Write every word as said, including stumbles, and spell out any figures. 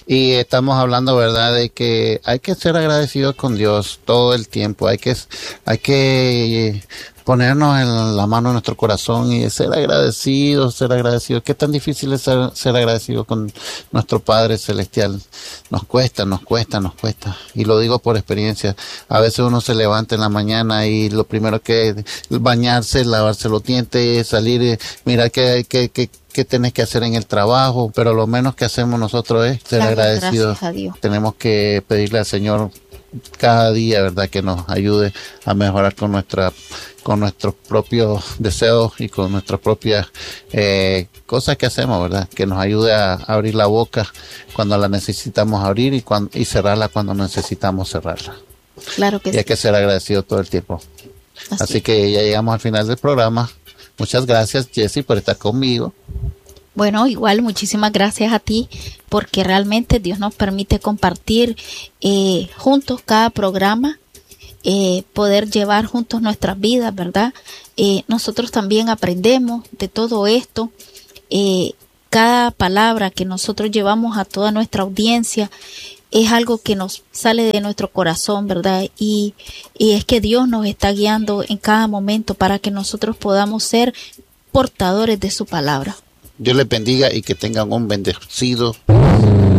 Y estamos hablando, ¿verdad?, de que hay que ser agradecidos con Dios todo el tiempo. Hay que, hay que ponernos en la mano de nuestro corazón y ser agradecidos, ser agradecidos. ¿Qué tan difícil es ser, ser agradecidos con nuestro Padre Celestial? Nos cuesta, nos cuesta, nos cuesta. Y lo digo por experiencia. A veces uno se levanta en la mañana y lo primero que es bañarse, lavarse los dientes, salir, mirar qué, qué, qué, qué tenés que hacer en el trabajo, pero lo menos que hacemos nosotros es ser Dale agradecidos. gracias a Dios. Tenemos que pedirle al Señor cada día, ¿verdad?, que nos ayude a mejorar con nuestra con nuestros propios deseos y con nuestras propias eh, cosas que hacemos, ¿verdad?, que nos ayude a abrir la boca cuando la necesitamos abrir y, cuando, y cerrarla cuando necesitamos cerrarla. Claro que y sí. hay que ser agradecidos todo el tiempo. Así, Así que ya llegamos al final del programa. Muchas gracias, Jessy, por estar conmigo. Bueno, igual muchísimas gracias a ti, porque realmente Dios nos permite compartir eh, juntos cada programa, eh, poder llevar juntos nuestras vidas, ¿verdad? Eh, nosotros también aprendemos de todo esto. Eh, cada palabra que nosotros llevamos a toda nuestra audiencia es algo que nos sale de nuestro corazón, ¿verdad? Y, y es que Dios nos está guiando en cada momento para que nosotros podamos ser portadores de su palabra. Dios les bendiga y que tengan un bendecido